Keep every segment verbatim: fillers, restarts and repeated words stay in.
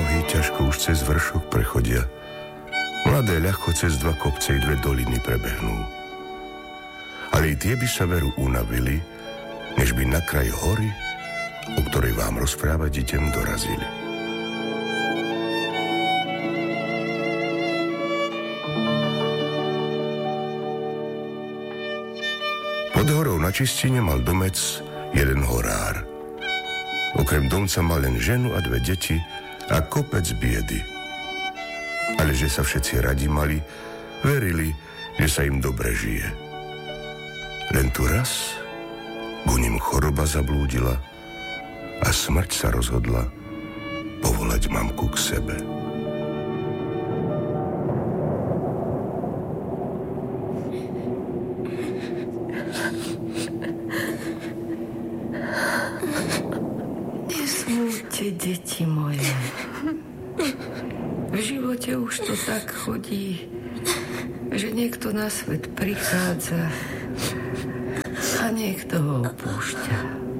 Nohy ťažko už cez vršok prechodia. Mladé ľahko cez dva kopce i dve doliny prebehnú. Ale i tie by sa veru unavili, než by na kraj hory, o ktorej vám rozprávať idem, dorazili. Pod horou na Čistine mal domec jeden horár. Okrem domca mal len ženu a dve deti a kopec biedy. Ale že sa všetci radi mali, verili, že sa im dobre žije. Len tu raz ku nim choroba zablúdila a smrť sa rozhodla povolať mamku k sebe. Nesmúďte, deti moje. V živote už to tak chodí, že niekto na svet prichádza a niekto ho opúšťa.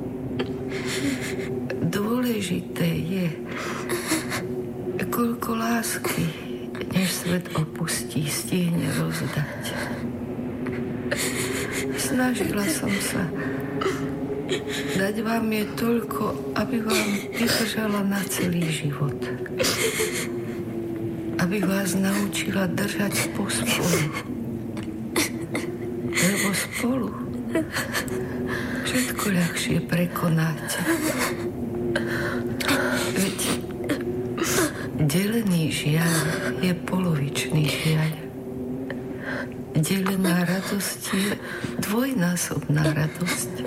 Dôležité je, koľko lásky, než svet opustí, stihne rozdať. Snažila som sa dať vám je toľko, aby vám vydržala na celý život. Aby vás naučila držať pospolu. Lebo spolu všetko ľahšie prekonáte. Veď delený žiaľ je polovičný žiaľ. Delená radosť je dvojnásobná radosť.